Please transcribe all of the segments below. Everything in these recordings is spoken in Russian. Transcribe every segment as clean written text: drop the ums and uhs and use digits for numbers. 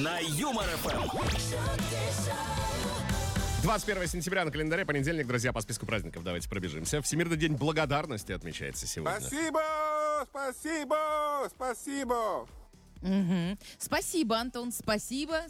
на Юмор ФМ. 21 сентября на календаре, понедельник, друзья, по списку праздников давайте пробежимся. Всемирный день благодарности отмечается сегодня. Спасибо, спасибо, спасибо. Угу. Спасибо, Антон, спасибо.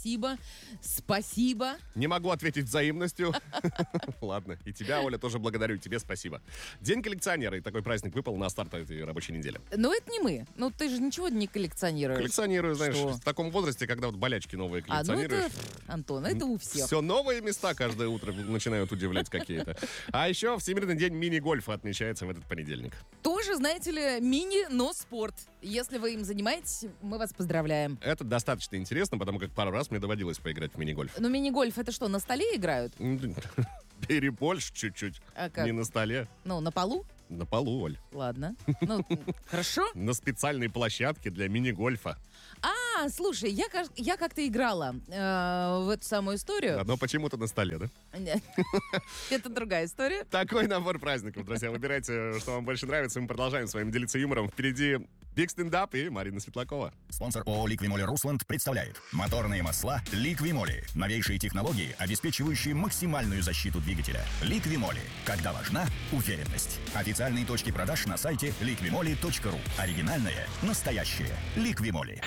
Не могу ответить взаимностью. Ладно, и тебя, Оля, тоже благодарю, тебе спасибо. День коллекционера, и такой праздник выпал на старт этой рабочей недели. Но это не мы. Ну, ты же ничего не коллекционируешь. Коллекционирую, знаешь, Что? в таком возрасте, когда вот болячки новые коллекционируешь. Антон, это у всех. Все новые места каждое утро начинают удивлять какие-то. А еще Всемирный день мини-гольфа отмечается в этот понедельник. Тоже, знаете ли, мини, но спорт. Если вы им занимаетесь, мы вас поздравляем. Это достаточно интересно, потому как пару раз мне доводилось поиграть в мини-гольф. Но мини-гольф это что, на столе играют? Перебольше чуть-чуть. А как? Не на столе. Ну, на полу? На полу, Оль. Ладно. Ну, хорошо. На специальной площадке для мини-гольфа. А, слушай, я как-то играла в эту самую историю. Но почему-то на столе, да? Нет. Это другая история. Такой набор праздников, друзья. Выбирайте, что вам больше нравится. Мы продолжаем с вами делиться юмором. Впереди Биг Стендап и Марина Светлакова. Спонсор ООО «Ликвимоли Русланд» представляет моторные масла «Ликвимоли». Новейшие технологии, обеспечивающие максимальную защиту двигателя. «Ликвимоли». Когда важна уверенность. Официальные точки продаж на сайте liquimoli.ru. Оригинальное, настоящее «Ликвимоли».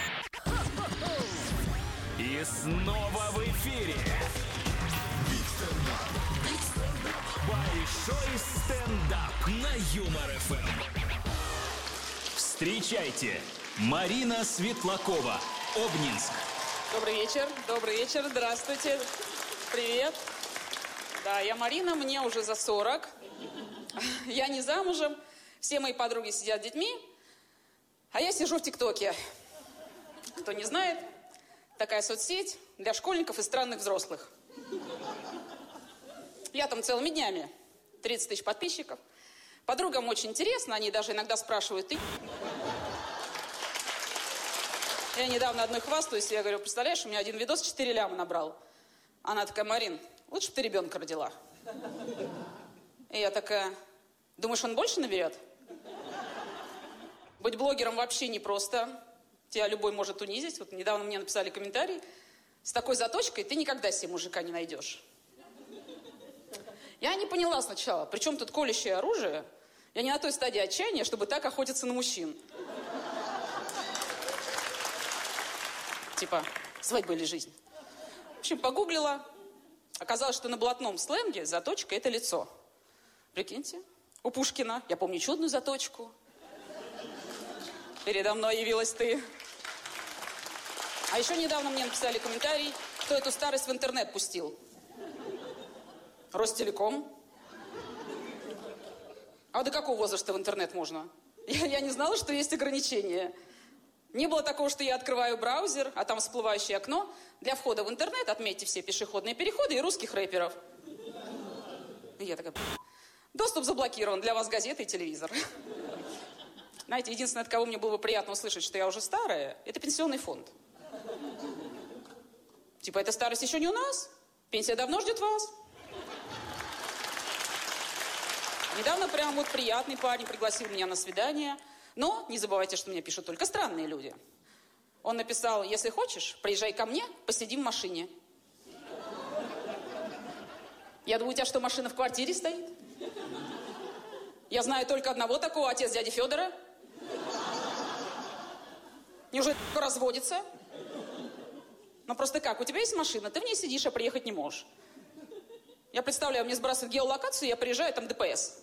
И снова в эфире. Большой стендап на Юмор ФМ. Встречайте, Марина Светлакова, Обнинск. Добрый вечер, здравствуйте, привет. Да, я Марина, мне уже за 40. Я не замужем, все мои подруги сидят с детьми, а я сижу в ТикТоке. Кто не знает, такая соцсеть для школьников и странных взрослых. Я там целыми днями, 30 тысяч подписчиков. Подругам очень интересно, они даже иногда спрашивают, ты... Я недавно одной хвастаюсь, я говорю, представляешь, у меня один видос 4 ляма набрал. Она такая, Марин, лучше бы ты ребенка родила. И я такая, думаешь, он больше наберет? Быть блогером вообще непросто. Тебя любой может унизить. Вот недавно мне написали комментарий. С такой заточкой ты никогда себе мужика не найдешь. Я не поняла сначала, при чем тут колющее оружие? Я не на той стадии отчаяния, чтобы так охотиться на мужчин. Типа, свадьба или жизнь. В общем, погуглила. Оказалось, что на блатном сленге заточка – это лицо. Прикиньте, у Пушкина, я помню чудную заточку. Передо мной явилась ты. А еще недавно мне написали комментарий, кто эту старость в интернет пустил. Ростелеком. А до какого возраста в интернет можно? Я не знала, что есть ограничения. Не было такого, что я открываю браузер, а там всплывающее окно. Для входа в интернет отметьте все пешеходные переходы и русских рэперов. И я такая... Доступ заблокирован. Для вас газеты и телевизор. Знаете, единственное, от кого мне было бы приятно услышать, что я уже старая, это пенсионный фонд. Типа, эта старость еще не у нас? Пенсия давно ждет вас? Недавно прям вот приятный парень пригласил меня на свидание. Но не забывайте, что мне пишут только странные люди. Он написал, если хочешь, приезжай ко мне, посидим в машине. Я думаю, у тебя что, машина в квартире стоит? Я знаю только одного такого, отец дяди Федора. Неужели разводится? Ну просто как, у тебя есть машина, ты в ней сидишь, а приехать не можешь. Я представляю, мне сбрасывают геолокацию, я приезжаю, там ДПС.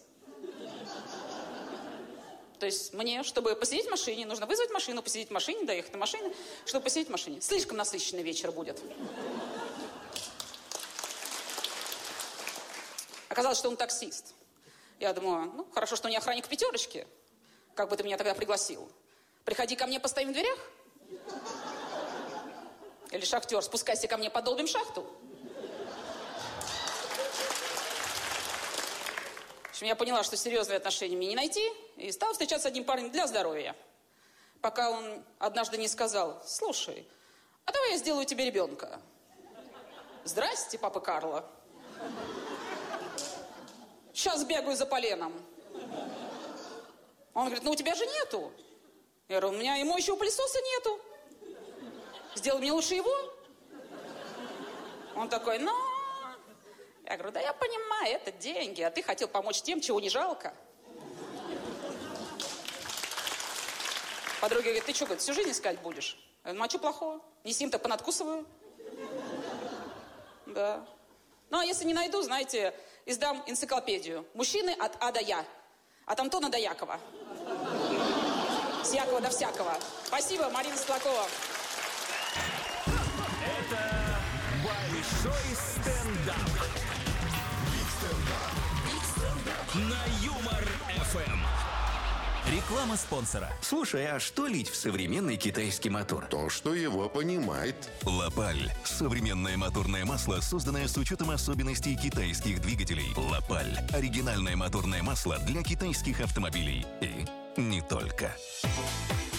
То есть мне, чтобы посидеть в машине, нужно вызвать машину, посидеть в машине, доехать на машине, чтобы посидеть в машине. Слишком насыщенный вечер будет. Оказалось, что он таксист. Я думаю, ну, хорошо, что не охранник в пятерочке. Как бы ты меня тогда пригласил? Приходи ко мне, постоим в дверях? Или шахтер, спускайся ко мне, подолбим шахту? В общем, я поняла, что серьезные отношения мне не найти, и стала встречаться с одним парнем для здоровья. Пока он однажды не сказал, слушай, а давай я сделаю тебе ребенка. Здрасте, папа Карло. Сейчас бегаю за поленом. Он говорит, ну у тебя же нету. Я говорю, у меня и моющего пылесоса нету. сделай мне лучше его. Он такой, ну... Я говорю, да я понимаю, это деньги, а ты хотел помочь тем, чего не жалко. Подруга говорит, ты что, говорит, всю жизнь искать будешь? Я говорю, ну а что плохого? Не с ним-то понадкусываю. Да. Ну, а если не найду, знаете, издам энциклопедию. Мужчины от А до Я. От Антона до Якова. С Якова до всякого. Спасибо, Марина Светлакова. Это большой стендап. На Юмор ФМ. Реклама спонсора. Слушай, а что лить в современный китайский мотор? То, что его понимает. Лапаль. Современное моторное масло, созданное с учетом особенностей китайских двигателей. Лапаль. Оригинальное моторное масло для китайских автомобилей. И не только.